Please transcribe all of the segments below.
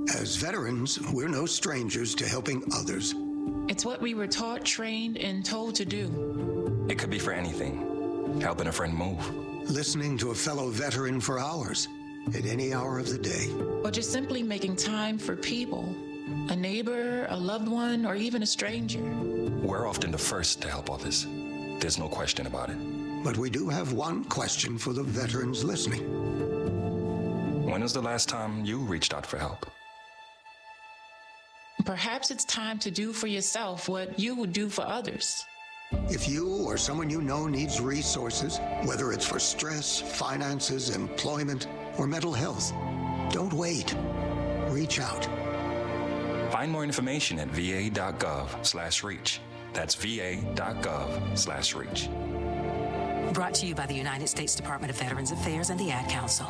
As veterans, we're no strangers to helping others. It's what we were taught, trained, and told to do. It could be for anything. Helping a friend move. Listening to a fellow veteran for hours, at any hour of the day. Or just simply making time for people. A neighbor, a loved one, or even a stranger. We're often the first to help others. There's no question about it. But we do have one question for the veterans listening. When was the last time you reached out for help? Perhaps it's time to do for yourself what you would do for others. If you or someone you know needs resources, whether it's for stress, finances, employment, or mental health, don't wait. Reach out. Find more information at va.gov/reach. That's va.gov/reach. Brought to you by the United States Department of Veterans Affairs and the Ad Council.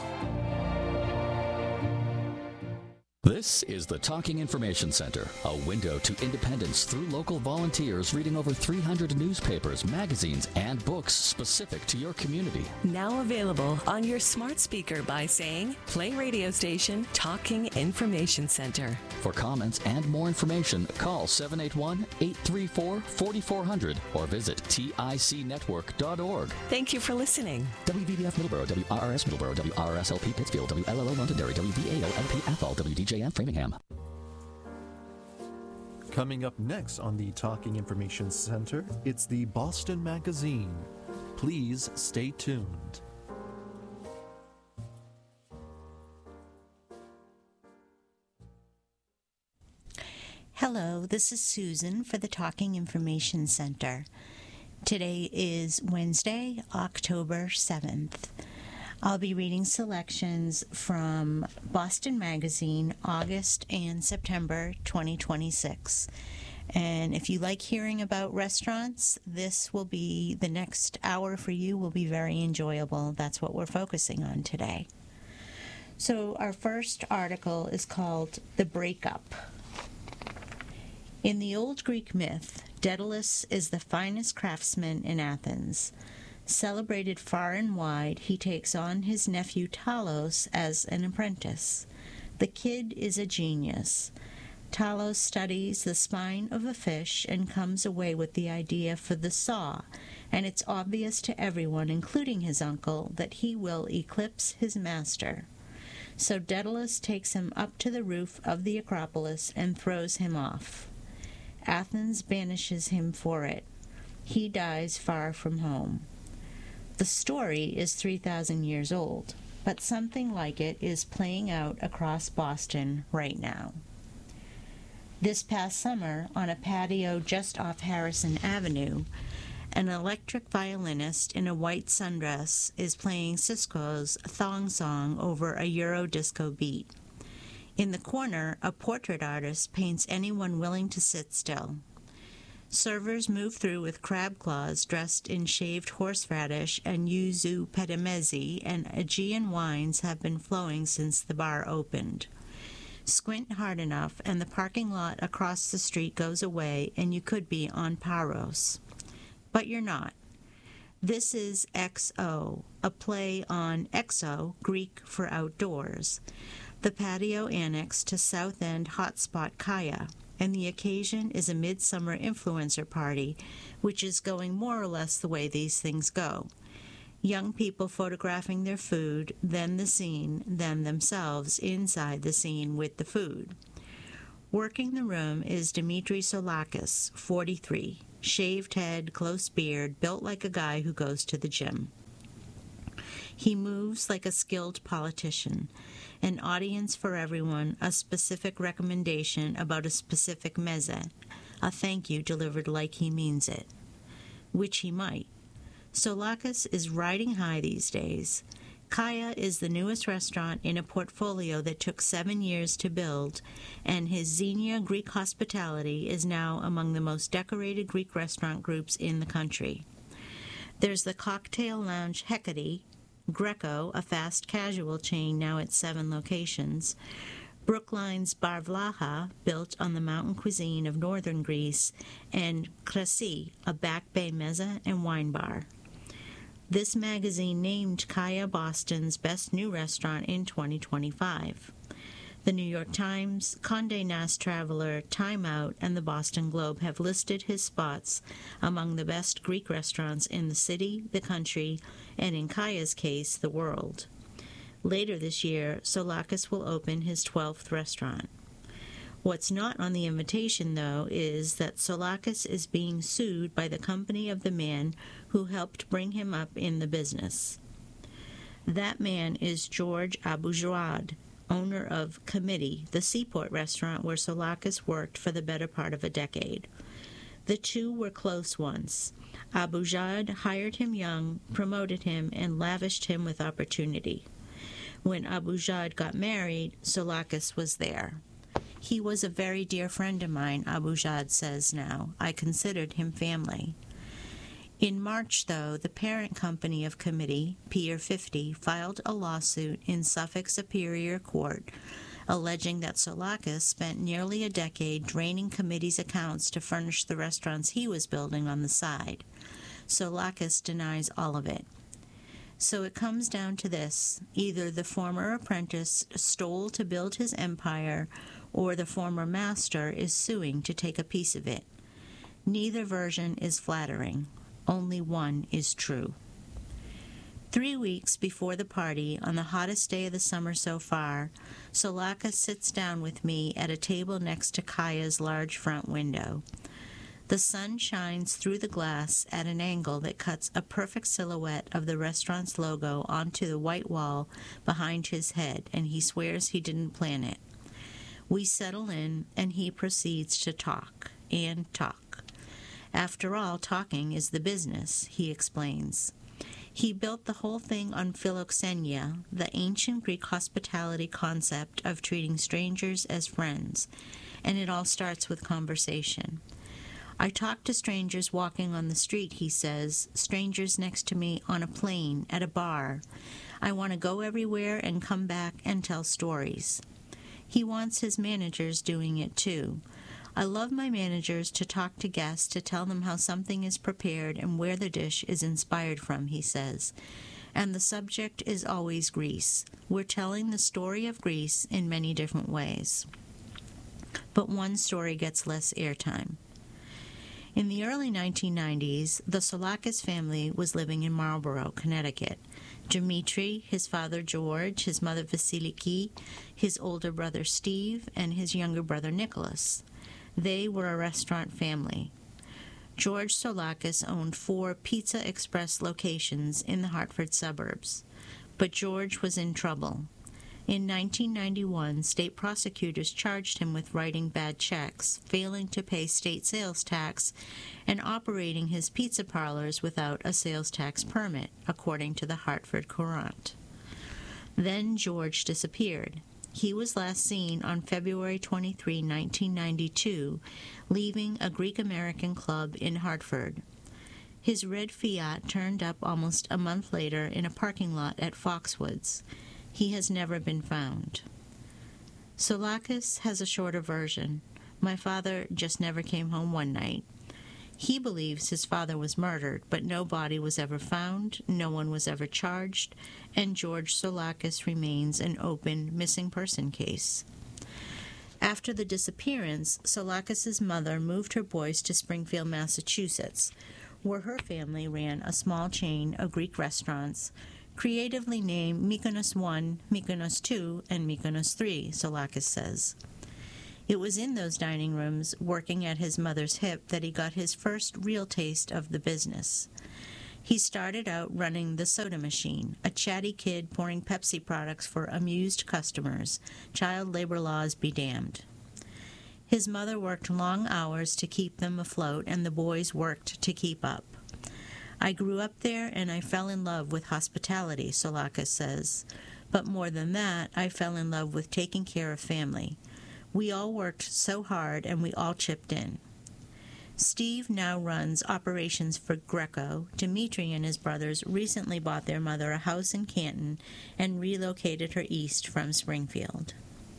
This is the Talking Information Center, a window to independence through local volunteers reading over 300 newspapers, magazines, and books specific to your community. Now available on your smart speaker by saying, play radio station Talking Information Center. For comments and more information, call 781-834-4400 or visit ticnetwork.org. Thank you for listening. WVVF Middleborough, WRRS Middleborough, WRSLP Pittsfield, WLLO Londonderry, WVAO-LP Athol, WDJM Framingham. Coming up next on the Talking Information Center, it's the Boston Magazine. Please stay tuned. Hello, this is Susan for the Talking Information Center. Today is Wednesday, October 7th. I'll be reading selections from Boston Magazine, August and September 2026. And if you like hearing about restaurants, this will be the next hour for you will be very enjoyable. That's what we're focusing on today. So our first article is called The Breakup. In the old Greek myth, Daedalus is the finest craftsman in Athens. Celebrated far and wide, he takes on his nephew Talos as an apprentice. The kid is a genius. Talos studies the spine of a fish and comes away with the idea for the saw, and it's obvious to everyone, including his uncle, that he will eclipse his master. So Daedalus takes him up to the roof of the Acropolis and throws him off. Athens banishes him for it. He dies far from home. The story is 3,000 years old, but something like it is playing out across Boston right now. This past summer, on a patio just off Harrison Avenue, an electric violinist in a white sundress is playing Sisqo's Thong Song over a Euro disco beat. In the corner, a portrait artist paints anyone willing to sit still. Servers move through with crab claws dressed in shaved horseradish and yuzu pedamezi, and Aegean wines have been flowing since the bar opened. Squint hard enough, and the parking lot across the street goes away, and you could be on Paros. But you're not. This is XO, a play on exo, Greek for outdoors, the patio annex to South End hotspot Kaya, and the occasion is a midsummer influencer party, which is going more or less the way these things go. Young people photographing their food, then the scene, then themselves inside the scene with the food. Working the room is Dimitri Soulakis, 43, shaved head, close beard, built like a guy who goes to the gym. He moves like a skilled politician. An audience for everyone, a specific recommendation about a specific meze, a thank you delivered like he means it. Which he might. Soulakis is riding high these days. Kaya is the newest restaurant in a portfolio that took 7 years to build, and his Xenia Greek Hospitality is now among the most decorated Greek restaurant groups in the country. There's the cocktail lounge Hecate, Greco, a fast casual chain now at 7 locations, Brookline's Bar Vlaha, built on the mountain cuisine of northern Greece, and Krasi, a back bay meze and wine bar. This magazine named Kaya Boston's best new restaurant in 2025. The New York Times, Condé Nast Traveler, Time Out, and the Boston Globe have listed his spots among the best Greek restaurants in the city, the country, and in Kaya's case, the world. Later this year, Soulakis will open his 12th restaurant. What's not on the invitation, though, is that Soulakis is being sued by the company of the man who helped bring him up in the business. That man is George Aboujad, owner of Committee, the seaport restaurant where Soulakis worked for the better part of a decade. The two were close once. Aboujad hired him young, promoted him, and lavished him with opportunity. When Aboujad got married, Soulakis was there. He was a very dear friend of mine, Aboujad says now. I considered him family. In March, though, the parent company of Committee, Pier 50, filed a lawsuit in Suffolk Superior Court alleging that Soulakis spent nearly a decade draining Committee's accounts to furnish the restaurants he was building on the side. Soulakis denies all of it. So it comes down to this: either the former apprentice stole to build his empire, or the former master is suing to take a piece of it. Neither version is flattering. Only one is true. 3 weeks before the party, on the hottest day of the summer so far, Soulakis sits down with me at a table next to Kaya's large front window. The sun shines through the glass at an angle that cuts a perfect silhouette of the restaurant's logo onto the white wall behind his head, and he swears he didn't plan it. We settle in, and he proceeds to talk and talk. After all, talking is the business, he explains. He built the whole thing on philoxenia, the ancient Greek hospitality concept of treating strangers as friends, and it all starts with conversation. I talk to strangers walking on the street, he says, strangers next to me on a plane, at a bar. I want to go everywhere and come back and tell stories. He wants his managers doing it too. I love my managers to talk to guests, to tell them how something is prepared and where the dish is inspired from, he says. And the subject is always Greece. We're telling the story of Greece in many different ways. But one story gets less airtime. In the early 1990s, the Soulakis family was living in Marlborough, Connecticut. Dmitri, his father George, his mother Vasiliki, his older brother Steve, and his younger brother Nicholas. They were a restaurant family. George Soulakis owned 4 Pizza Express locations in the Hartford suburbs. But George was in trouble. In 1991, state prosecutors charged him with writing bad checks, failing to pay state sales tax, and operating his pizza parlors without a sales tax permit, according to the Hartford Courant. Then George disappeared. He was last seen on February 23, 1992, leaving a Greek-American club in Hartford. His red Fiat turned up almost a month later in a parking lot at Foxwoods. He has never been found. Soulakis has a shorter version. My father just never came home one night. He believes his father was murdered, but no body was ever found, no one was ever charged, and George Soulakis remains an open missing person case. After the disappearance, Soulakis' mother moved her boys to Springfield, Massachusetts, where her family ran a small chain of Greek restaurants, creatively named Mykonos 1, Mykonos 2, and Mykonos 3, Soulakis says. It was in those dining rooms, working at his mother's hip, that he got his first real taste of the business. He started out running the soda machine, a chatty kid pouring Pepsi products for amused customers. Child labor laws be damned. His mother worked long hours to keep them afloat, and the boys worked to keep up. I grew up there, and I fell in love with hospitality, Soulakis says. But more than that, I fell in love with taking care of family. We all worked so hard, and we all chipped in. Steve now runs operations for Greco. Dmitri and his brothers recently bought their mother a house in Canton and relocated her east from Springfield.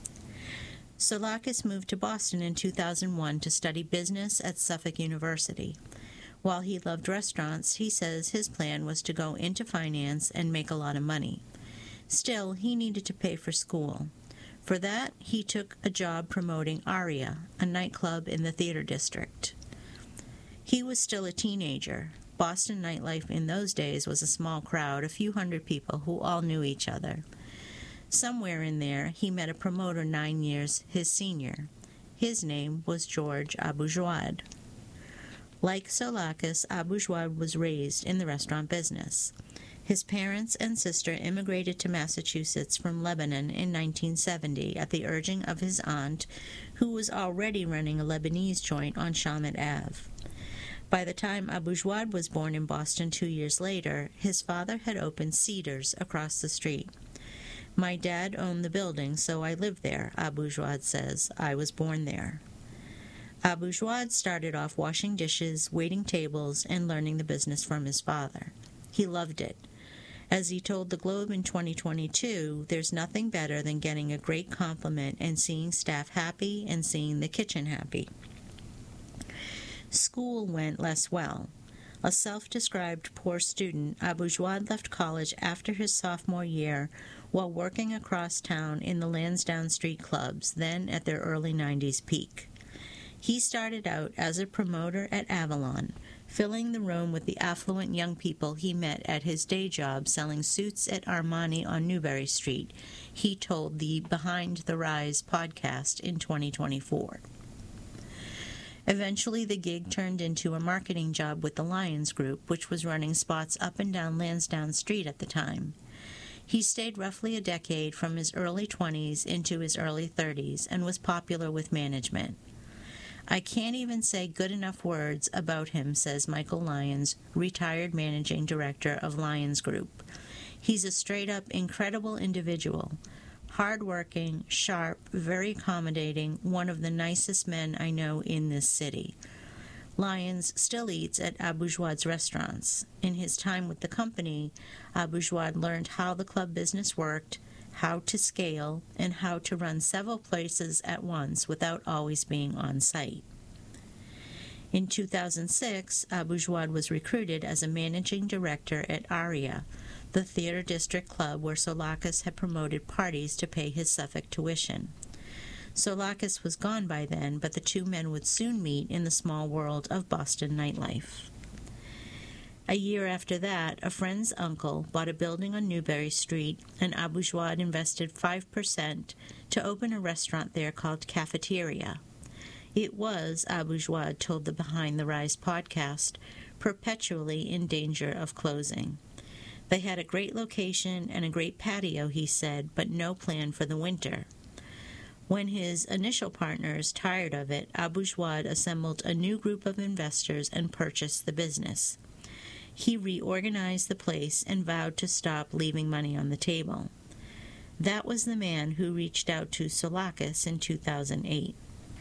Soulakis moved to Boston in 2001 to study business at Suffolk University. While he loved restaurants, he says his plan was to go into finance and make a lot of money. Still, he needed to pay for school. For that, he took a job promoting Aria, a nightclub in the theater district. He was still a teenager. Boston nightlife in those days was a small crowd, a few hundred people who all knew each other. Somewhere in there, he met a promoter 9 years his senior. His name was George Aboujoad. Like Soulakis, Aboujoad was raised in the restaurant business. His parents and sister immigrated to Massachusetts from Lebanon in 1970 at the urging of his aunt, who was already running a Lebanese joint on Chalmette Ave. By the time Aboujoad was born in Boston 2 years later, his father had opened Cedars across the street. My dad owned the building, so I lived there, Aboujoad says. I was born there. Aboujoad started off washing dishes, waiting tables, and learning the business from his father. He loved it. As he told the Globe in 2022, there's nothing better than getting a great compliment and seeing staff happy and seeing the kitchen happy. School went less well. A self-described poor student, Aboujoad left college after his sophomore year while working across town in the Lansdowne Street clubs, then at their early 90s peak. He started out as a promoter at Avalon, filling the room with the affluent young people he met at his day job selling suits at Armani on Newbury Street, he told the Behind the Rise podcast in 2024. Eventually, the gig turned into a marketing job with the Lions Group, which was running spots up and down Lansdowne Street at the time. He stayed roughly a decade from his early 20s into his early 30s and was popular with management. I can't even say good enough words about him, says Michael Lyons, retired managing director of Lions Group. He's a straight-up incredible individual. Hard-working, sharp, very accommodating, one of the nicest men I know in this city. Lyons still eats at Aboujoad's restaurants. In his time with the company, Aboujoad learned how the club business worked, how to scale, and how to run several places at once without always being on site. In 2006, Aboujoad was recruited as a managing director at Aria, the theater district club where Soulakis had promoted parties to pay his Suffolk tuition. Soulakis was gone by then, but the two men would soon meet in the small world of Boston nightlife. A year after that, a friend's uncle bought a building on Newbury Street, and Aboujoad invested 5% to open a restaurant there called Cafeteria. It was, Aboujoad told the Behind the Rise podcast, perpetually in danger of closing. They had a great location and a great patio, he said, but no plan for the winter. When his initial partners tired of it, Aboujoad assembled a new group of investors and purchased the business. He reorganized the place and vowed to stop leaving money on the table. That was the man who reached out to Soulakis in 2008.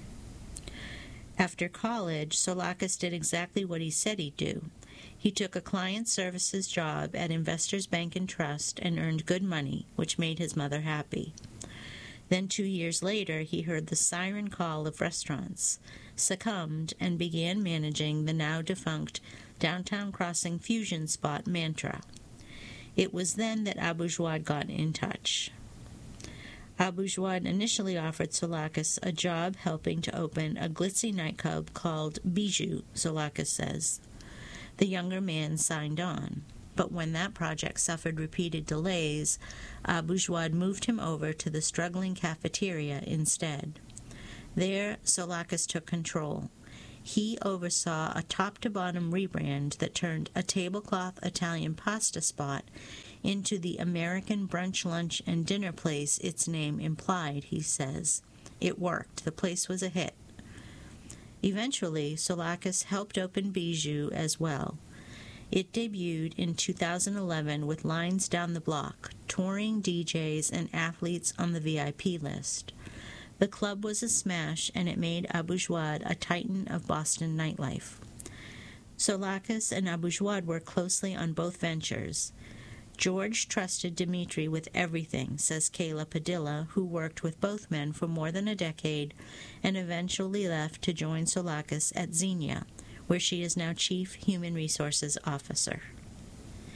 After college, Soulakis did exactly what he said he'd do. He took a client services job at Investors Bank and Trust and earned good money, which made his mother happy. Then 2 years later, he heard the siren call of restaurants, succumbed, and began managing the now-defunct Downtown Crossing fusion spot Mantra. It was then that Aboujoad got in touch. Aboujoad initially offered Soulakis a job helping to open a glitzy nightclub called Bijou, Soulakis says. The younger man signed on, but when that project suffered repeated delays, Aboujoad moved him over to the struggling Cafeteria instead. There, Soulakis took control. He oversaw a top-to-bottom rebrand that turned a tablecloth Italian pasta spot into the American brunch, lunch, and dinner place its name implied, he says. It worked. The place was a hit. Eventually, Soulakis helped open Bijou as well. It debuted in 2011 with lines down the block, touring DJs and athletes on the VIP list. The club was a smash, and it made Aboujoad a titan of Boston nightlife. Soulakis and Aboujoad worked closely on both ventures. George trusted Dimitri with everything, says Kayla Padilla, who worked with both men for more than a decade and eventually left to join Soulakis at Xenia, where she is now Chief Human Resources Officer.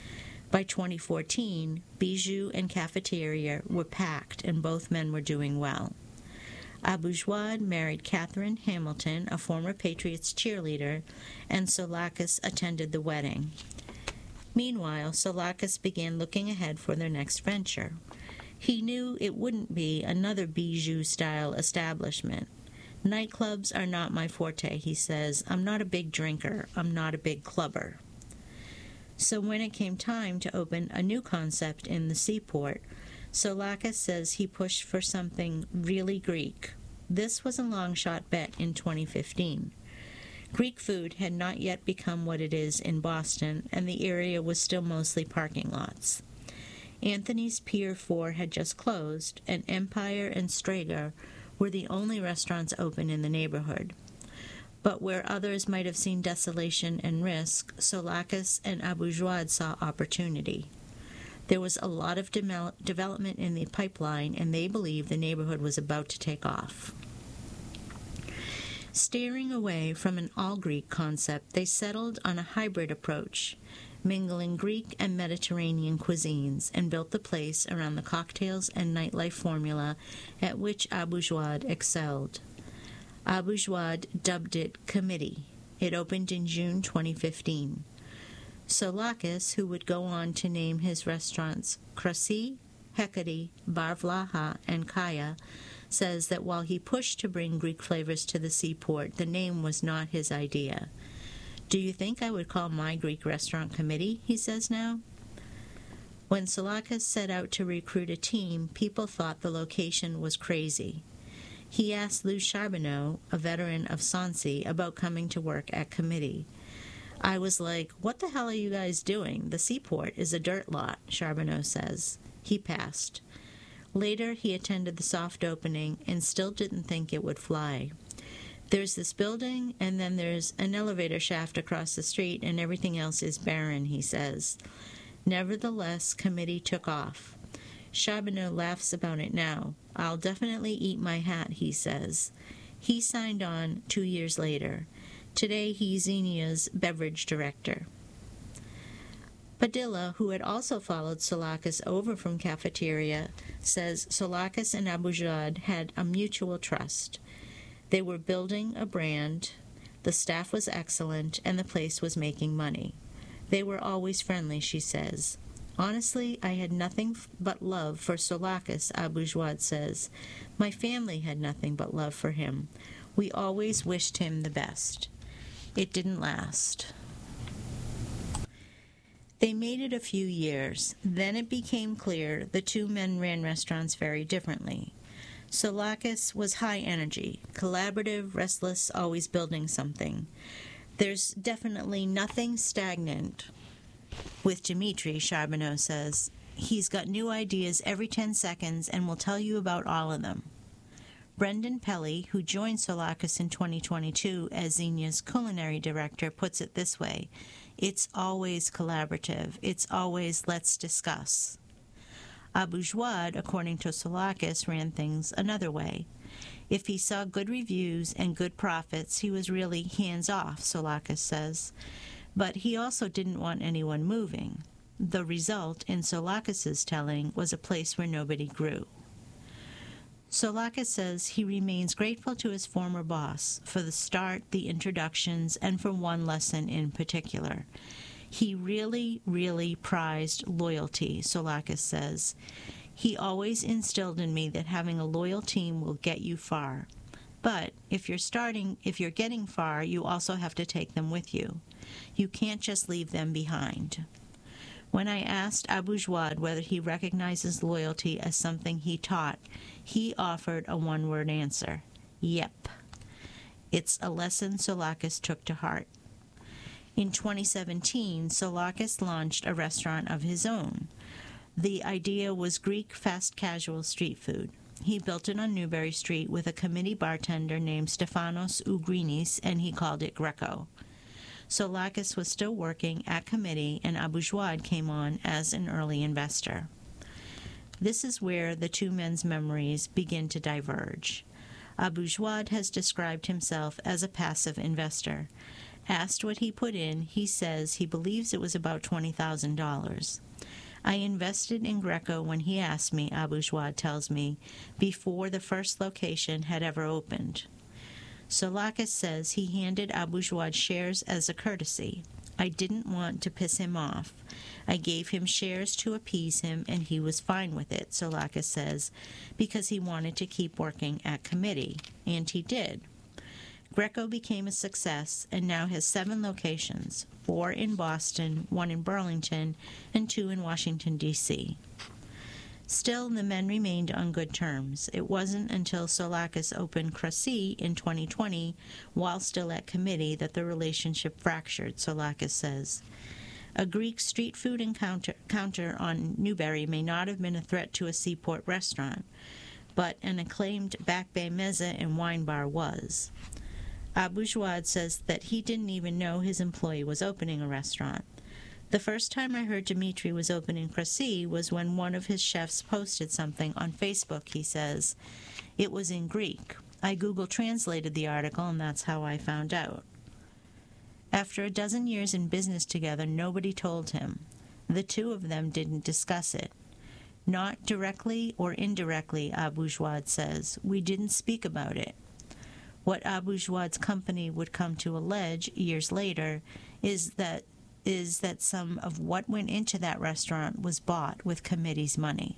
By 2014, Bijou and Cafeteria were packed and both men were doing well. Abu Jawad married Catherine Hamilton, a former Patriots cheerleader, and Soulakis attended the wedding. Meanwhile, Soulakis began looking ahead for their next venture. He knew it wouldn't be another Bijou-style establishment. Nightclubs are not my forte, he says. I'm not a big drinker. I'm not a big clubber. So when it came time to open a new concept in the seaport, Soulakis says he pushed for something really Greek. This was a long-shot bet in 2015. Greek food had not yet become what it is in Boston, and the area was still mostly parking lots. Anthony's Pier 4 had just closed, and Empire and Strager were the only restaurants open in the neighborhood. But where others might have seen desolation and risk, Soulakis and Abu Jawad saw opportunity. There was a lot of development in the pipeline, and they believed the neighborhood was about to take off. Steering away from an all-Greek concept, they settled on a hybrid approach, mingling Greek and Mediterranean cuisines, and built the place around the cocktails and nightlife formula at which Abu Jawad excelled. Abu Jawad dubbed it Committee. It opened in June 2015. Soulakis, who would go on to name his restaurants Krasi, Hecate, Bar Vlaha, and Kaya, says that while he pushed to bring Greek flavors to the seaport, the name was not his idea. Do you think I would call my Greek restaurant Committee? He says now. When Soulakis set out to recruit a team, people thought the location was crazy. He asked Lou Charbonneau, a veteran of Sancy, about coming to work at Committee. I was like, what the hell are you guys doing? The seaport is a dirt lot, Charbonneau says. He passed. Later, he attended the soft opening and still didn't think it would fly. There's this building, and then there's an elevator shaft across the street, and everything else is barren, he says. Nevertheless, Committee took off. Charbonneau laughs about it now. I'll definitely eat my hat, he says. He signed on 2 years later. Today, he's Xenia's beverage director. Padilla, who had also followed Soulakis over from Cafeteria, says Soulakis and Abu Jawad had a mutual trust. They were building a brand, the staff was excellent, and the place was making money. They were always friendly, she says. Honestly, I had nothing but love for Soulakis, Abu Jawad says. My family had nothing but love for him. We always wished him the best. It didn't last. They made it a few years. Then it became clear the two men ran restaurants very differently. Soulakis was high energy, collaborative, restless, always building something. There's definitely nothing stagnant with Dimitri, Charbonneau says. He's got new ideas every 10 seconds and will tell you about all of them. Brendan Pelly, who joined Soulakis in 2022 as Xenia's culinary director, puts it this way. It's always collaborative. It's always let's discuss. Abu Jawad, according to Soulakis, ran things another way. If he saw good reviews and good profits, he was really hands-off, Soulakis says. But he also didn't want anyone moving. The result, in Soulakis' telling, was a place where nobody grew. Soulakis says he remains grateful to his former boss for the start, the introductions, and for one lesson in particular. He really, really prized loyalty, Soulakis says. He always instilled in me that having a loyal team will get you far. But if you're getting far, you also have to take them with you. You can't just leave them behind. When I asked Abu Jawad whether he recognizes loyalty as something he taught, he offered a one-word answer. Yep. It's a lesson Soulakis took to heart. In 2017, Soulakis launched a restaurant of his own. The idea was Greek fast casual street food. He built it on Newbury Street with a Committee bartender named Stefanos Ougrinis, and he called it Greco. Soulakis was still working at Committee, and Abu Jawad came on as an early investor. This is where the two men's memories begin to diverge. Abu Jawad has described himself as a passive investor. Asked what he put in, he says he believes it was about $20,000. I invested in Greco when he asked me, Abu Jawad tells me, before the first location had ever opened. Solakis says he handed Abu Jawad shares as a courtesy. I didn't want to piss him off. I gave him shares to appease him, and he was fine with it, Solakis says, because he wanted to keep working at committee, and he did. Greco became a success and now has 7 locations, 4 in Boston, 1 in Burlington, and 2 in Washington, D.C. Still, the men remained on good terms. It wasn't until Solakis opened Cressy in 2020, while still at committee, that the relationship fractured, Solakis says. A Greek street food counter on Newbury may not have been a threat to a seaport restaurant, but an acclaimed Back Bay mezza and wine bar was. Abu Jawad says that he didn't even know his employee was opening a restaurant. The first time I heard Dimitri was opening Cressy was when one of his chefs posted something on Facebook, he says. It was in Greek. I Google translated the article, and that's how I found out. After a dozen years in business together, nobody told him. The two of them didn't discuss it. Not directly or indirectly, Abu Jawad says. We didn't speak about it. What Abu Jawad's company would come to allege years later is that some of what went into that restaurant was bought with committee's money.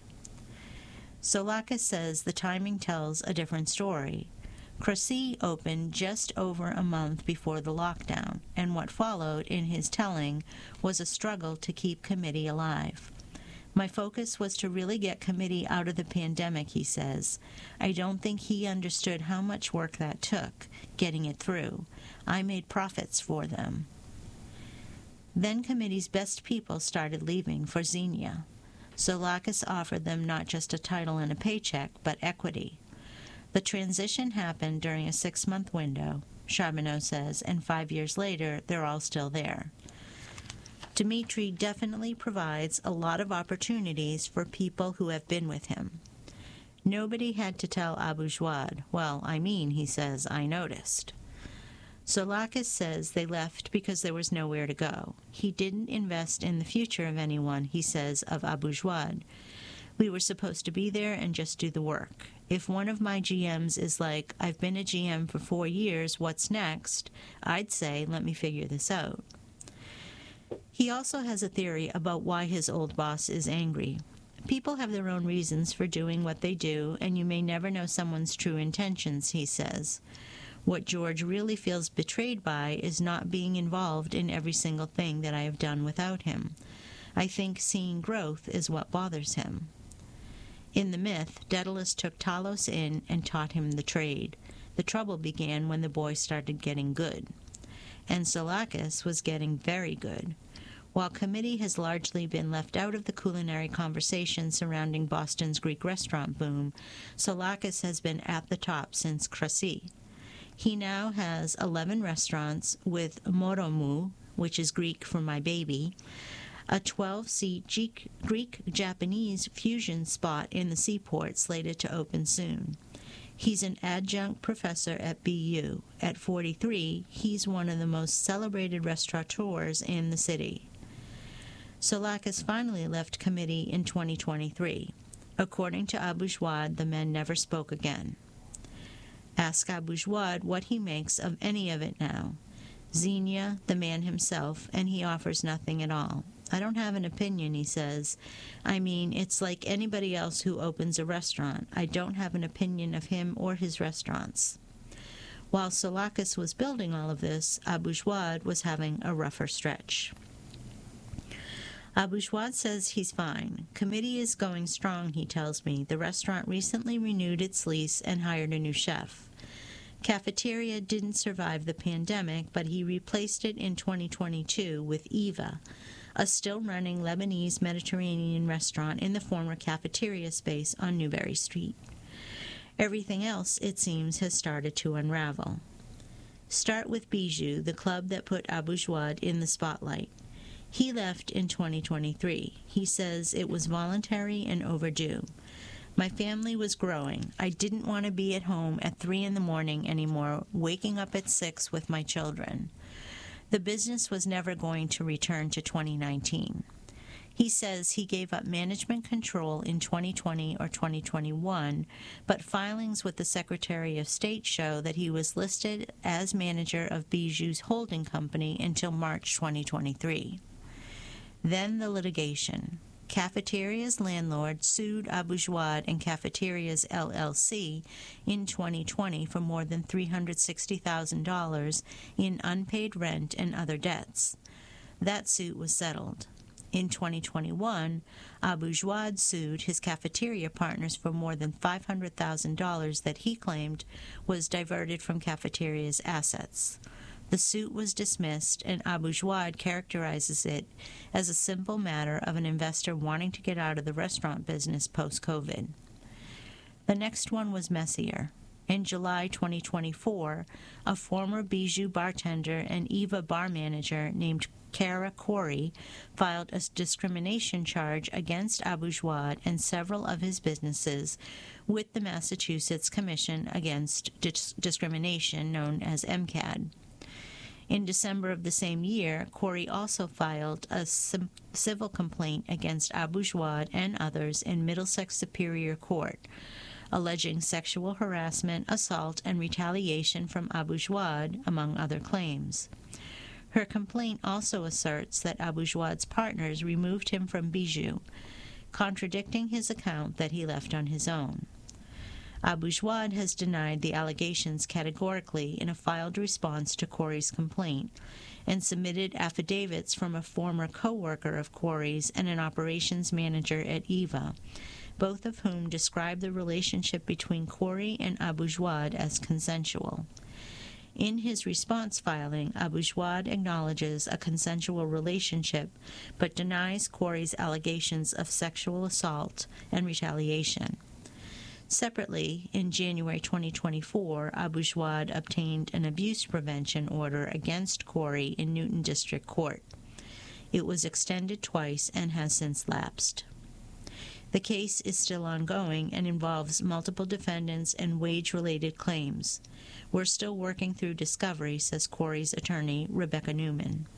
Solakis says the timing tells a different story. Cressy opened just over a month before the lockdown, and what followed, in his telling, was a struggle to keep committee alive. My focus was to really get committee out of the pandemic, he says. I don't think he understood how much work that took, getting it through. I made profits for them. Then committee's best people started leaving for Xenia. Solakis offered them not just a title and a paycheck, but equity. The transition happened during a 6-month window, Charbonneau says, and 5 years later, they're all still there. Dimitri definitely provides a lot of opportunities for people who have been with him. Nobody had to tell Abu Jawad. Well, I mean, he says, I noticed. Solakis says they left because there was nowhere to go. He didn't invest in the future of anyone, he says, of Abu Jawad. We were supposed to be there and just do the work. If one of my GMs is like, I've been a GM for 4 years, what's next? I'd say, let me figure this out. He also has a theory about why his old boss is angry. People have their own reasons for doing what they do, and you may never know someone's true intentions, he says. What George really feels betrayed by is not being involved in every single thing that I have done without him. I think seeing growth is what bothers him. In the myth, Daedalus took Talos in and taught him the trade. The trouble began when the boy started getting good. And Solakis was getting very good. While committee has largely been left out of the culinary conversation surrounding Boston's Greek restaurant boom, Solakis has been at the top since Cressy. He now has 11 restaurants with Moromu, which is Greek for my baby, a 12-seat Greek-Japanese fusion spot in the seaport slated to open soon. He's an adjunct professor at BU. At 43, he's one of the most celebrated restaurateurs in the city. Solakis finally left committee in 2023. According to Abu Jawad, the men never spoke again. Ask Abu Jawad what he makes of any of it now. Xenia, the man himself, and he offers nothing at all. I don't have an opinion, he says. I mean, it's like anybody else who opens a restaurant. I don't have an opinion of him or his restaurants. While Solakis was building all of this, Abu Jawad was having a rougher stretch. Abu Jawad says he's fine. Committee is going strong, he tells me. The restaurant recently renewed its lease and hired a new chef. Cafeteria didn't survive the pandemic, but he replaced it in 2022 with Eva, a still-running Lebanese Mediterranean restaurant in the former cafeteria space on Newbury Street. Everything else, it seems, has started to unravel. Start with Bijou, the club that put Abu Jawad in the spotlight. He left in 2023. He says it was voluntary and overdue. My family was growing. I didn't want to be at home at 3 in the morning anymore, waking up at 6 with my children. The business was never going to return to 2019. He says he gave up management control in 2020 or 2021, but filings with the Secretary of State show that he was listed as manager of Bijou's holding company until March 2023. Then the litigation. Cafeteria's landlord sued Abu Jawad and Cafeterias LLC in 2020 for more than $360,000 in unpaid rent and other debts. That suit was settled. In 2021, Abu Jawad sued his cafeteria partners for more than $500,000 that he claimed was diverted from Cafeteria's assets. The suit was dismissed, and Abu Jawad characterizes it as a simple matter of an investor wanting to get out of the restaurant business post-COVID. The next one was messier. In July 2024, a former Bijou bartender and Eva bar manager named Kara Corey filed a discrimination charge against Abu Jawad and several of his businesses with the Massachusetts Commission Against Discrimination, known as MCAD. In December of the same year, Corey also filed a civil complaint against Abu Jawad and others in Middlesex Superior Court, alleging sexual harassment, assault, and retaliation from Abu Jawad, among other claims. Her complaint also asserts that Abu Jawad's partners removed him from Bijou, contradicting his account that he left on his own. Abu Jawad has denied the allegations categorically in a filed response to Corey's complaint and submitted affidavits from a former co-worker of Corey's and an operations manager at Eva, both of whom describe the relationship between Corey and Abu Jawad as consensual. In his response filing, Abu Jawad acknowledges a consensual relationship but denies Corey's allegations of sexual assault and retaliation. Separately, in January 2024, Abu Jawad obtained an abuse prevention order against Corey in Newton District Court. It was extended twice and has since lapsed. The case is still ongoing and involves multiple defendants and wage-related claims. We're still working through discovery, says Corey's attorney, Rebecca Newman.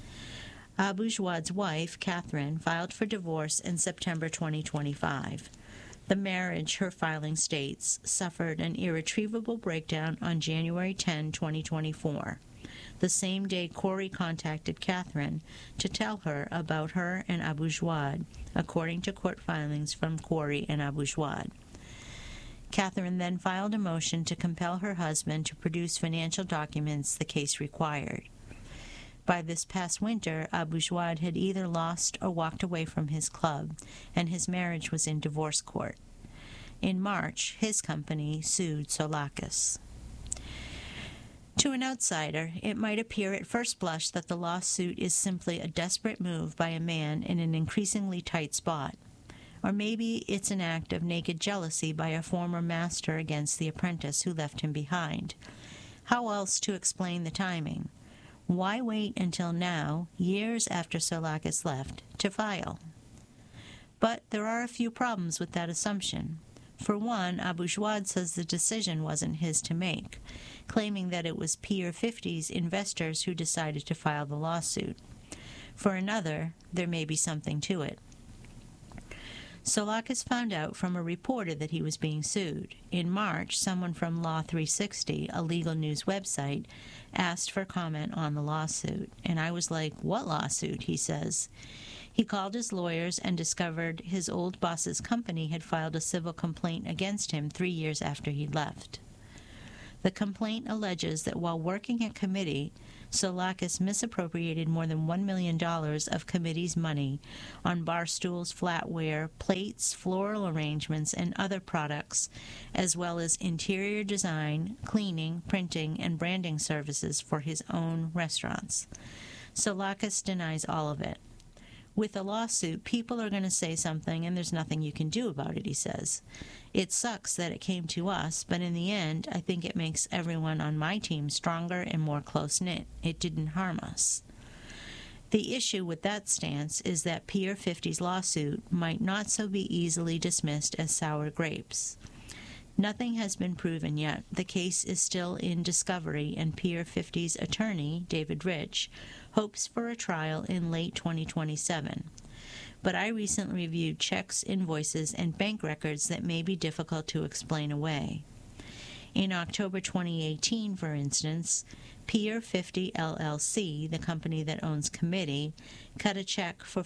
Abu Jawad's wife, Catherine, filed for divorce in September 2025. The marriage, her filing states, suffered an irretrievable breakdown on January 10, 2024, the same day Corey contacted Catherine to tell her about her and Abu Jawad, according to court filings from Corey and Abu Jawad. Catherine then filed a motion to compel her husband to produce financial documents the case required. By this past winter, Abu Jawad had either lost or walked away from his club, and his marriage was in divorce court. In March, his company sued Solakis. To an outsider, it might appear at first blush that the lawsuit is simply a desperate move by a man in an increasingly tight spot. Or maybe it's an act of naked jealousy by a former master against the apprentice who left him behind. How else to explain the timing? Why wait until now, years after Solakis left, to file? But there are a few problems with that assumption. For one, Abu Jawad says the decision wasn't his to make, claiming that it was Pier 50's investors who decided to file the lawsuit. For another, there may be something to it. Solakis found out from a reporter that he was being sued. In March, someone from Law 360, a legal news website, asked for comment on the lawsuit. And I was like, "What lawsuit?" he says. He called his lawyers and discovered his old boss's company had filed a civil complaint against him 3 years after he left. The complaint alleges that while working at committee, Solakis misappropriated more than $1 million of committee's money on bar stools, flatware, plates, floral arrangements, and other products, as well as interior design, cleaning, printing, and branding services for his own restaurants. Solakis denies all of it. With a lawsuit, people are going to say something and there's nothing you can do about it, he says. It sucks that it came to us, but in the end, I think it makes everyone on my team stronger and more close-knit. It didn't harm us. The issue with that stance is that Pier 50's lawsuit might not so be easily dismissed as sour grapes. Nothing has been proven yet. The case is still in discovery, and Pier 50's attorney, David Rich, hopes for a trial in late 2027. But I recently reviewed checks, invoices, and bank records that may be difficult to explain away. In October 2018, for instance, Pier 50 LLC, the company that owns Committee, cut a check for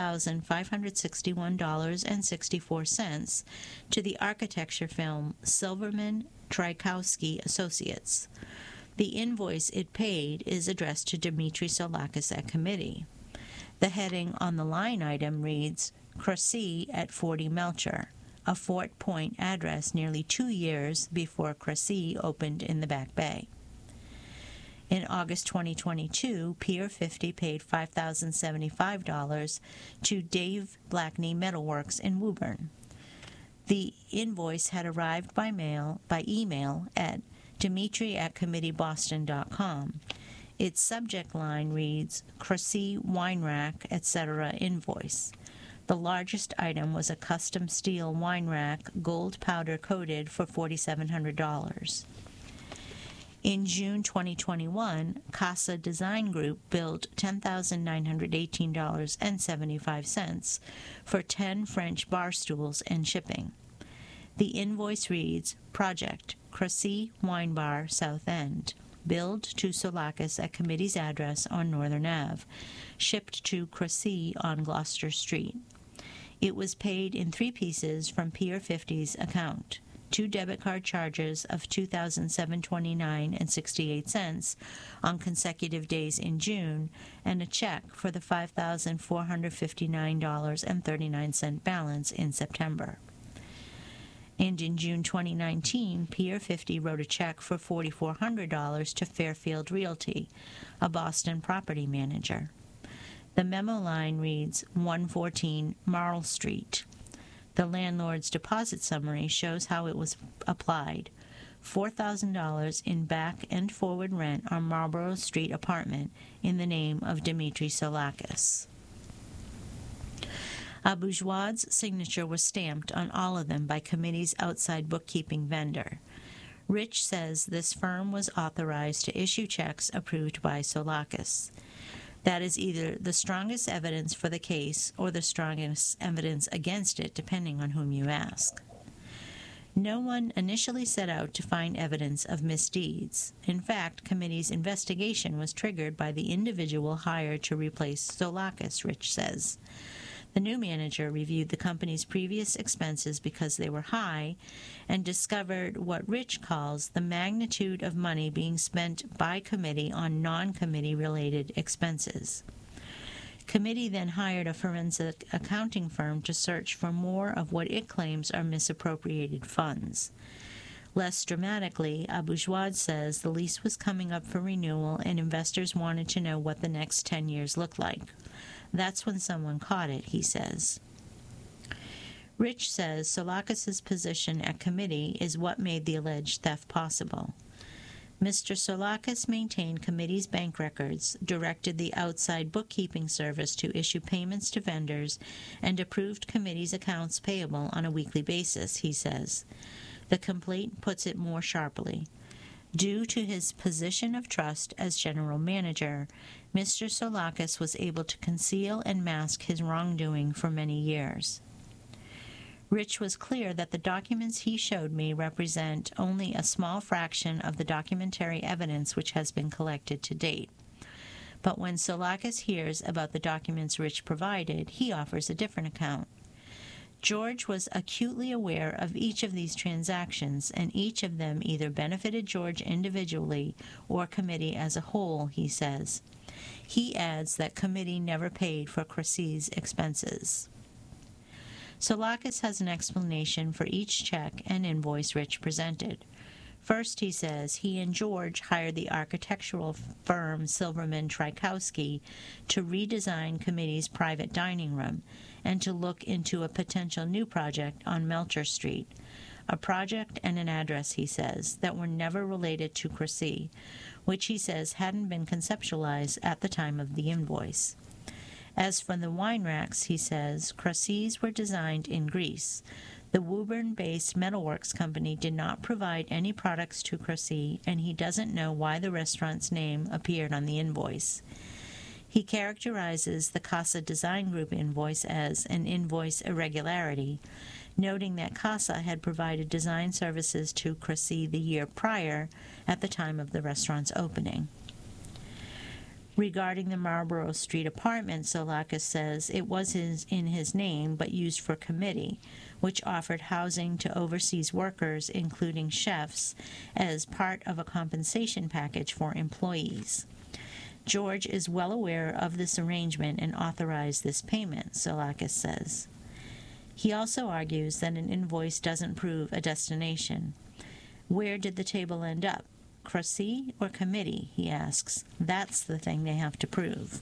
$4,561.64 to the architecture firm Silverman Trykowski Associates. The invoice it paid is addressed to Dimitri Soulakis at Committee. The heading on the line item reads, Cressy at 40 Melcher, a Fort Point address nearly 2 years before Cressy opened in the Back Bay. In August 2022, Pier 50 paid $5,075 to Dave Blackney Metalworks in Woburn. The invoice had arrived by email at dimitri@committeeboston.com. Its subject line reads, Cressy Wine Rack, etc. invoice. The largest item was a custom steel wine rack, gold powder coated, for $4,700. In June 2021, Casa Design Group billed $10,918.75 for 10 French bar stools and shipping. The invoice reads, Project, Cressy Wine Bar, South End, billed to Soulakis at Committee's address on Northern Ave, shipped to Cressy on Gloucester Street. It was paid in 3 pieces from Pier 50's account. 2 debit card charges of $2,729.68 on consecutive days in June, and a check for the $5,459.39 balance in September. And in June 2019, Pier 50 wrote a check for $4,400 to Fairfield Realty, a Boston property manager. The memo line reads 114 Marl Street. The landlord's deposit summary shows how it was applied. $4,000 in back and forward rent on Marlborough Street apartment in the name of Dimitri Soulakis. Abu Jwad's signature was stamped on all of them by Committee's outside bookkeeping vendor. Rich says this firm was authorized to issue checks approved by Soulakis. That is either the strongest evidence for the case or the strongest evidence against it, depending on whom you ask. No one initially set out to find evidence of misdeeds. In fact, Committee's investigation was triggered by the individual hired to replace Soulakis, Rich says. The new manager reviewed the company's previous expenses because they were high and discovered what Rich calls the magnitude of money being spent by Committee on non-committee related expenses. Committee then hired a forensic accounting firm to search for more of what it claims are misappropriated funds. Less dramatically, Abu Jwad says the lease was coming up for renewal and investors wanted to know what the next 10 years looked like. That's when someone caught it, he says. Rich says Soulakis' position at Committee is what made the alleged theft possible. Mr. Soulakis maintained Committee's bank records, directed the outside bookkeeping service to issue payments to vendors, and approved Committee's accounts payable on a weekly basis, he says. The complaint puts it more sharply. Due to his position of trust as general manager, Mr. Soulakis was able to conceal and mask his wrongdoing for many years. Rich was clear that the documents he showed me represent only a small fraction of the documentary evidence which has been collected to date. But when Soulakis hears about the documents Rich provided, he offers a different account. George was acutely aware of each of these transactions, and each of them either benefited George individually or Committee as a whole, he says. He adds that Committee never paid for Cressy's expenses. Soulakis has an explanation for each check and invoice Rich presented. First, he says, he and George hired the architectural firm Silverman Trykowski to redesign Committee's private dining room and to look into a potential new project on Melcher Street, a project and an address, he says, that were never related to Cressy, which he says hadn't been conceptualized at the time of the invoice. As for the wine racks, he says, Cressy's were designed in Greece. The Woburn-based metalworks company did not provide any products to Cressy, and he doesn't know why the restaurant's name appeared on the invoice. He characterizes the Casa Design Group invoice as an invoice irregularity, noting that Casa had provided design services to Cressy the year prior at the time of the restaurant's opening. Regarding the Marlborough Street apartment, Soulakis says it was in his name but used for committee, which offered housing to overseas workers, including chefs, as part of a compensation package for employees. George is well aware of this arrangement and authorized this payment, Soulakis says. He also argues that an invoice doesn't prove a destination. Where did the table end up? Cressy or committee, he asks. That's the thing they have to prove.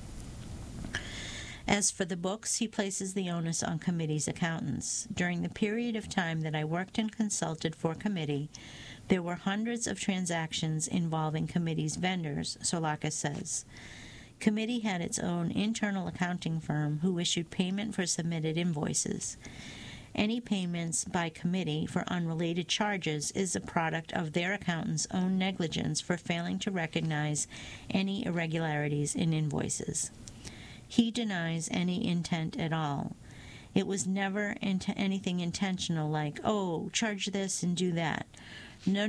As for the books, he places the onus on committee's accountants. During the period of time that I worked and consulted for committee, there were hundreds of transactions involving committee's vendors, Soulakis says. Committee had its own internal accounting firm who issued payment for submitted invoices. Any payments by committee for unrelated charges is a product of their accountant's own negligence for failing to recognize any irregularities in invoices. He denies any intent at all. It was never anything intentional like, oh, charge this and do that. No.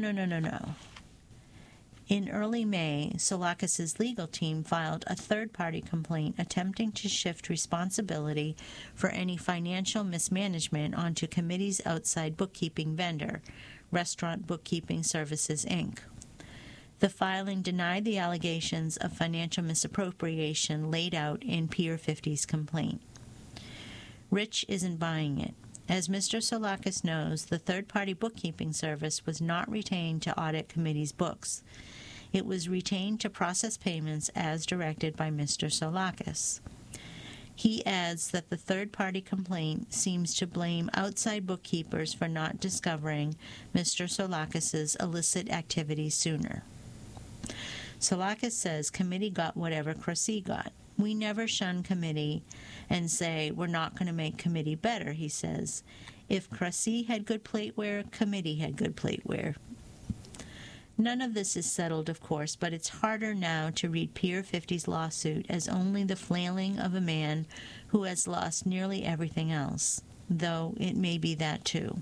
In early May, Soulakis' legal team filed a third-party complaint attempting to shift responsibility for any financial mismanagement onto committee's outside bookkeeping vendor, Restaurant Bookkeeping Services, Inc. The filing denied the allegations of financial misappropriation laid out in Pier 50's complaint. Rich isn't buying it. As Mr. Soulakis knows, the third-party bookkeeping service was not retained to audit committee's books. It was retained to process payments as directed by Mr. Soulakis. He adds that the third-party complaint seems to blame outside bookkeepers for not discovering Mr. Soulakis' illicit activities sooner. Soulakis says committee got whatever Cressy got. We never shun committee and say we're not going to make committee better, he says. If Cressy had good plateware, committee had good plateware. None of this is settled, of course, but it's harder now to read Pier 50's lawsuit as only the flailing of a man who has lost nearly everything else, though it may be that too.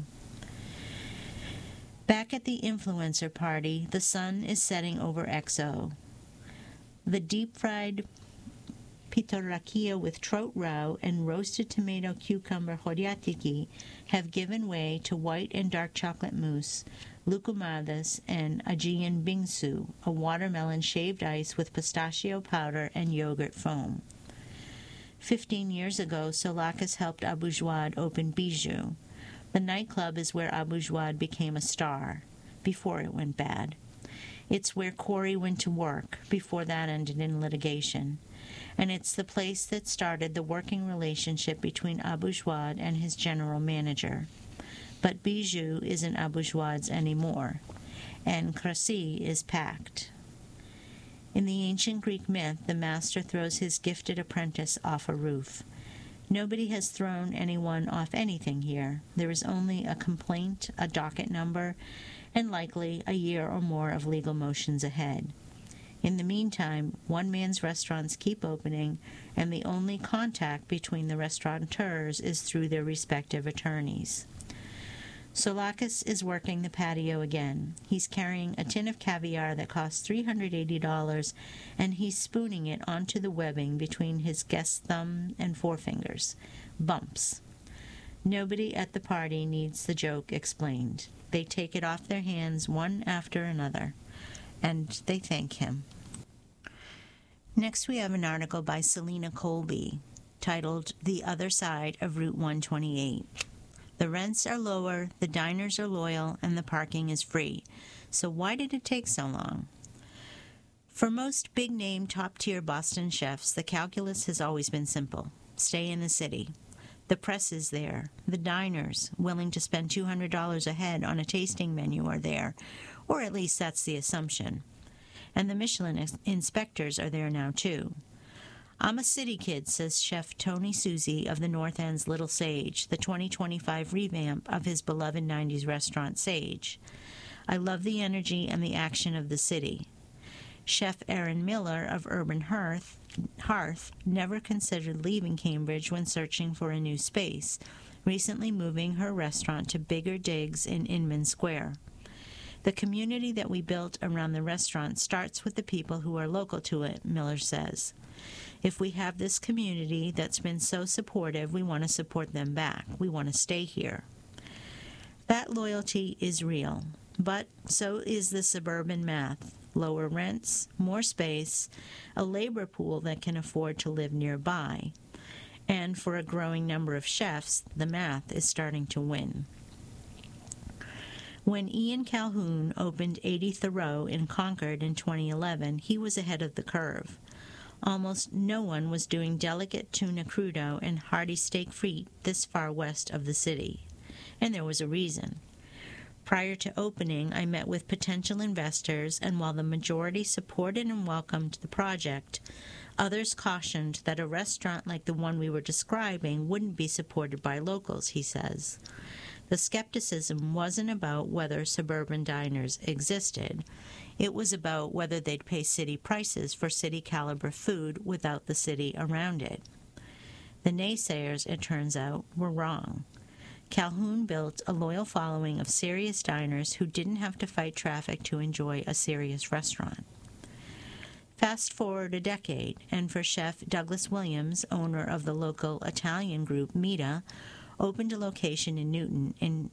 Back at the influencer party, the sun is setting over XO. The deep-fried pitarakia with trout roe and roasted tomato cucumber horiatiki have given way to white and dark chocolate mousse, lukumadas, and Aegean bingsu, a watermelon shaved ice with pistachio powder and yogurt foam. 15 years ago, Soulakis helped Abu Jawad open Bijou. The nightclub is where Abu Jawad became a star, before it went bad. It's where Corey went to work, before that ended in litigation. And it's the place that started the working relationship between Abu Jawad and his general manager. But Bijou isn't Abu Jawad's anymore, and Cressy is packed. In the ancient Greek myth, the master throws his gifted apprentice off a roof. Nobody has thrown anyone off anything here. There is only a complaint, a docket number, and likely a year or more of legal motions ahead. In the meantime, one man's restaurants keep opening, and the only contact between the restaurateurs is through their respective attorneys. Soulakis is working the patio again. He's carrying a tin of caviar that costs $380, and he's spooning it onto the webbing between his guest's thumb and forefingers. Bumps. Nobody at the party needs the joke explained. They take it off their hands one after another, and they thank him. Next we have an article by Selena Colby, titled The Other Side of Route 128. The rents are lower, the diners are loyal, and the parking is free. So why did it take so long? For most big-name, top-tier Boston chefs, the calculus has always been simple. Stay in the city. The press is there. The diners, willing to spend $200 a head on a tasting menu, are there, or at least that's the assumption. And the Michelin inspectors are there now, too. I'm a city kid, says Chef Tony Susie of the North End's Little Sage, the 2025 revamp of his beloved 90s restaurant Sage. I love the energy and the action of the city. Chef Erin Miller of Urban Hearth never considered leaving Cambridge when searching for a new space, recently moving her restaurant to Bigger Digs in Inman Square. The community that we built around the restaurant starts with the people who are local to it, Miller says. If we have this community that's been so supportive, we want to support them back. We want to stay here. That loyalty is real, but so is the suburban math. Lower rents, more space, a labor pool that can afford to live nearby. And for a growing number of chefs, the math is starting to win. When Ian Calhoun opened 80 Thoreau in Concord in 2011, he was ahead of the curve. Almost no one was doing delicate tuna crudo and hearty steak frite this far west of the city. And there was a reason. Prior to opening, I met with potential investors, and while the majority supported and welcomed the project, others cautioned that a restaurant like the one we were describing wouldn't be supported by locals, he says. The skepticism wasn't about whether suburban diners existed. It was about whether they'd pay city prices for city-caliber food without the city around it. The naysayers, it turns out, were wrong. Calhoun built a loyal following of serious diners who didn't have to fight traffic to enjoy a serious restaurant. Fast forward a decade, and for Chef Douglas Williams, owner of the local Italian group Mita, opening a location in Newton in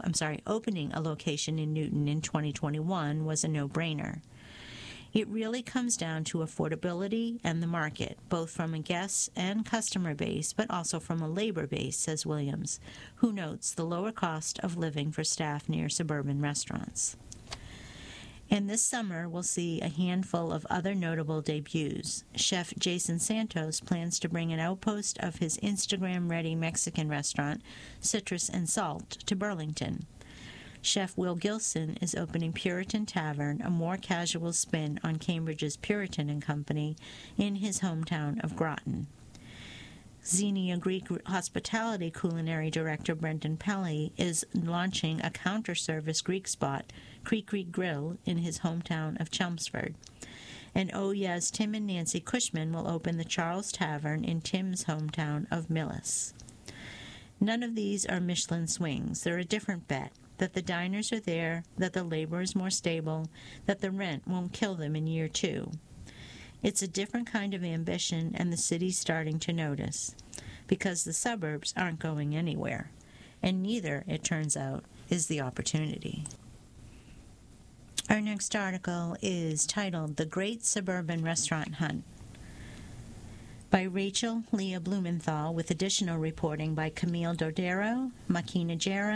2021 was a no-brainer. It really comes down to affordability and the market, both from a guest and customer base, but also from a labor base, says Williams, who notes the lower cost of living for staff near suburban restaurants. And this summer, we'll see a handful of other notable debuts. Chef Jason Santos plans to bring an outpost of his Instagram-ready Mexican restaurant, Citrus and Salt, to Burlington. Chef Will Gilson is opening Puritan Tavern, a more casual spin on Cambridge's Puritan and Company, in his hometown of Groton. Xenia Greek Hospitality Culinary Director Brendan Pelly is launching a counter-service Greek spot, Creek Creek Grill, in his hometown of Chelmsford. And Yes Tim and Nancy Cushman will open the Charles Tavern in Tim's hometown of Millis. None of these are Michelin swings. They're a different bet, that the diners are there, that the labor is more stable, that the rent won't kill them in year 2. It's a different kind of ambition, and the city's starting to notice, because the suburbs aren't going anywhere, and neither, it turns out, is the opportunity. Our next article is titled The Great Suburban Restaurant Hunt by Rachel Leah Blumenthal, with additional reporting by Camille Dodero, Markina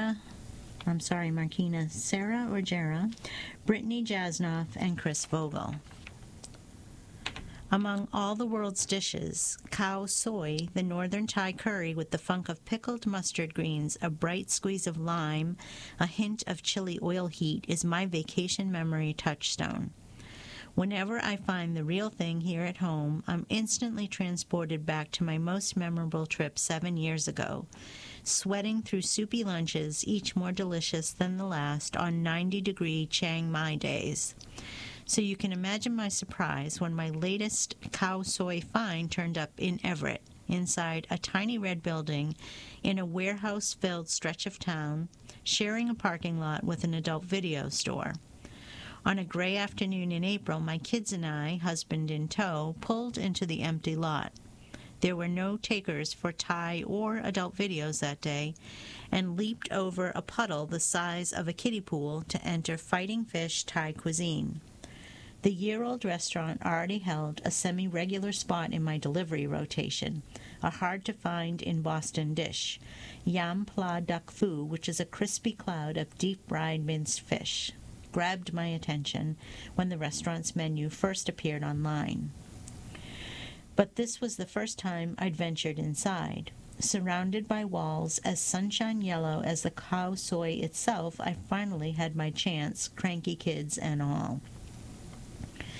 Sarah or Jera, Brittany Jasnoff, and Chris Vogel. Among all the world's dishes, Khao Soi, the northern Thai curry with the funk of pickled mustard greens, a bright squeeze of lime, a hint of chili oil heat, is my vacation memory touchstone. Whenever I find the real thing here at home, I'm instantly transported back to my most memorable trip 7 years ago, sweating through soupy lunches, each more delicious than the last, on 90-degree Chiang Mai days. So you can imagine my surprise when my latest Khao Soi find turned up in Everett, inside a tiny red building in a warehouse-filled stretch of town, sharing a parking lot with an adult video store. On a gray afternoon in April, my kids and I, husband in tow, pulled into the empty lot. There were no takers for Thai or adult videos that day, and leaped over a puddle the size of a kiddie pool to enter Fighting Fish Thai cuisine. The year-old restaurant already held a semi-regular spot in my delivery rotation, a hard-to-find in Boston dish, Yam Pla Duck Phu, which is a crispy cloud of deep-fried minced fish, grabbed my attention when the restaurant's menu first appeared online. But this was the first time I'd ventured inside. Surrounded by walls as sunshine yellow as the Khao Soi itself, I finally had my chance, cranky kids and all.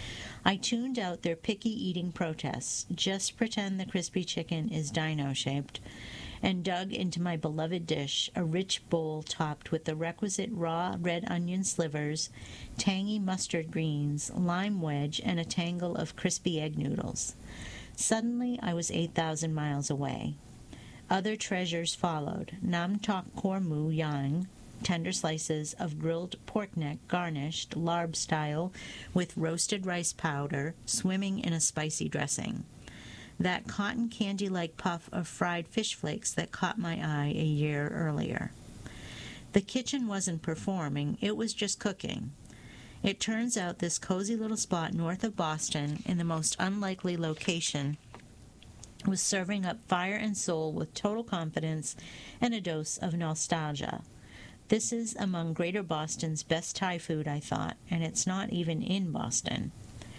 I tuned out their picky eating protests, just pretend the crispy chicken is dino-shaped, and dug into my beloved dish, a rich bowl topped with the requisite raw red onion slivers, tangy mustard greens, lime wedge, and a tangle of crispy egg noodles. Suddenly, I was 8,000 miles away. Other treasures followed: nam tok kor mu yang, tender slices of grilled pork neck garnished, larb style, with roasted rice powder, swimming in a spicy dressing. That cotton candy-like puff of fried fish flakes that caught my eye a year earlier. The kitchen wasn't performing, it was just cooking. It turns out this cozy little spot north of Boston, in the most unlikely location, was serving up fire and soul with total confidence and a dose of nostalgia. This is among Greater Boston's best Thai food, I thought, and it's not even in Boston.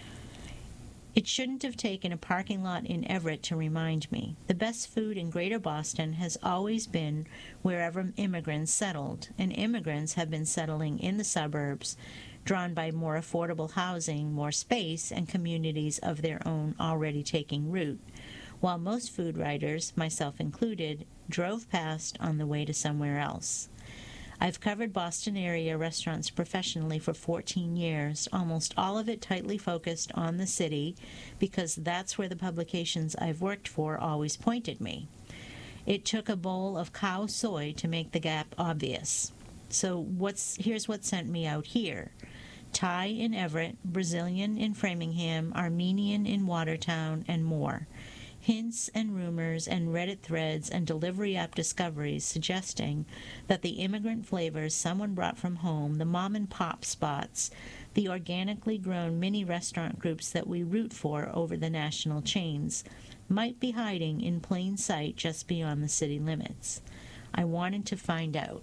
It shouldn't have taken a parking lot in Everett to remind me. The best food in Greater Boston has always been wherever immigrants settled, and immigrants have been settling in the suburbs, drawn by more affordable housing, more space, and communities of their own already taking root, while most food writers, myself included, drove past on the way to somewhere else. I've covered Boston area restaurants professionally for 14 years, almost all of it tightly focused on the city, because that's where the publications I've worked for always pointed me. It took a bowl of cow soy to make the gap obvious. So here's what sent me out here. Thai in Everett, Brazilian in Framingham, Armenian in Watertown, and more. Hints and rumors and Reddit threads and delivery app discoveries suggesting that the immigrant flavors someone brought from home, the mom-and-pop spots, the organically grown mini-restaurant groups that we root for over the national chains, might be hiding in plain sight just beyond the city limits. I wanted to find out.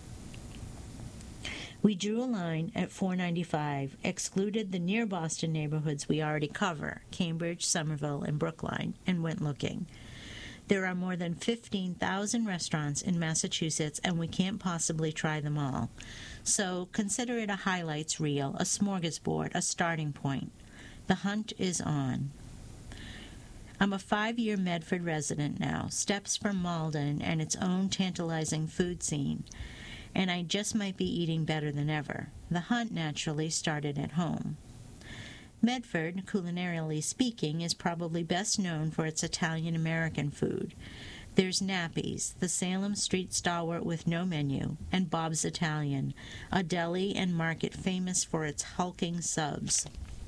We drew a line at 495, excluded the near Boston neighborhoods we already cover, Cambridge, Somerville, and Brookline, and went looking. There are more than 15,000 restaurants in Massachusetts, and we can't possibly try them all. So consider it a highlights reel, a smorgasbord, a starting point. The hunt is on. I'm a 5-year Medford resident now, steps from Malden and its own tantalizing food scene, and I just might be eating better than ever. The hunt, naturally, started at home. Medford, culinarily speaking, is probably best known for its Italian-American food. There's Nappy's, the Salem Street stalwart with no menu, and Bob's Italian, a deli and market famous for its hulking subs.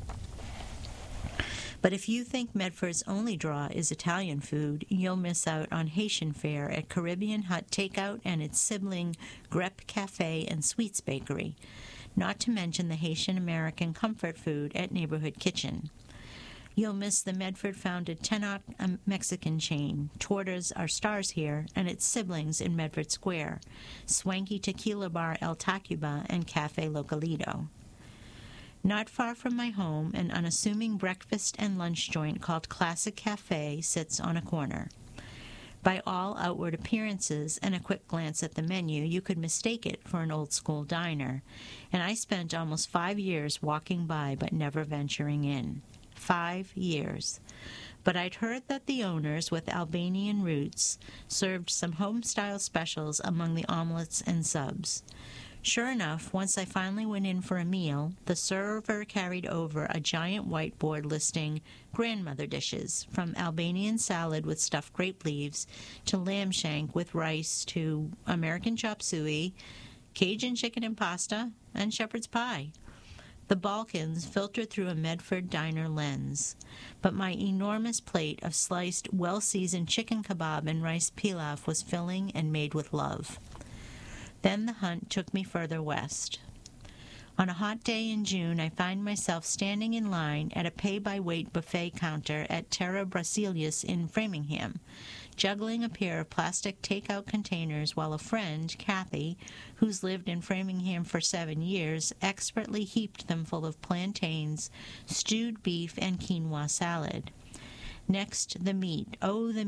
But if you think Medford's only draw is Italian food, you'll miss out on Haitian fare at Caribbean Hut Takeout and its sibling Grep Cafe and Sweets Bakery, not to mention the Haitian-American comfort food at Neighborhood Kitchen. You'll miss the Medford-founded Tenoch, a Mexican chain. Tortas are stars here, and its siblings in Medford Square, swanky tequila bar El Tacuba and Cafe Localito. Not far from my home, an unassuming breakfast and lunch joint called Classic Cafe sits on a corner. By all outward appearances and a quick glance at the menu, you could mistake it for an old-school diner, and I spent almost 5 years walking by but never venturing in. 5 years. But I'd heard that the owners, with Albanian roots, served some home-style specials among the omelets and subs. Sure enough, once I finally went in for a meal, the server carried over a giant whiteboard listing grandmother dishes, from Albanian salad with stuffed grape leaves to lamb shank with rice to American chop suey, Cajun chicken and pasta, and shepherd's pie. The Balkans filtered through a Medford diner lens, but my enormous plate of sliced, well-seasoned chicken kebab and rice pilaf was filling and made with love. Then the hunt took me further west. On a hot day in June, I find myself standing in line at a pay-by-weight buffet counter at Terra Brasilius in Framingham, juggling a pair of plastic takeout containers while a friend, Kathy, who's lived in Framingham for 7 years, expertly heaped them full of plantains, stewed beef, and quinoa salad. Next, the meat. Oh, the meat.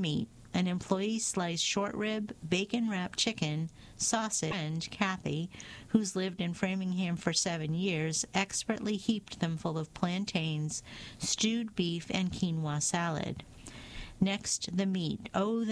An employee sliced short rib, bacon-wrapped chicken, sausage, and Kathy, who's lived in Framingham for 7 years, expertly heaped them full of plantains, stewed beef, and quinoa salad. Next, the meat. Oh,